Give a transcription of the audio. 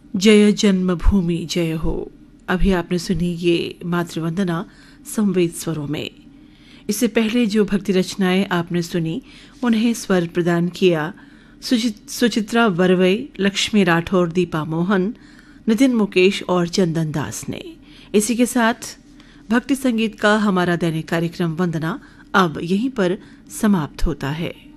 जय जन्मभूमि जय हो। अभी आपने सुनी ये मातृवंदना संवेद स्वरों में। इससे पहले जो भक्ति रचनाएं आपने सुनी उन्हें स्वर प्रदान किया सुचित्रा बरवई, लक्ष्मी राठौर, दीपा मोहन, नितिन मुकेश और चंदन दास ने। इसी के साथ भक्ति संगीत का हमारा दैनिक कार्यक्रम वंदना अब यहीं पर समाप्त होता है।